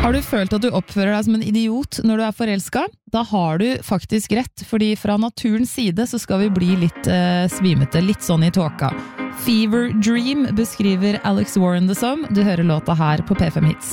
Har du følt at du oppfører deg som en idiot når du forelsket? Da har du faktisk rett, fordi fra naturens side så skal vi bli litt svimete, litt sånn i tåka. Fever Dream beskriver Alex Warren det som. Du hører låta her på P5 Hits.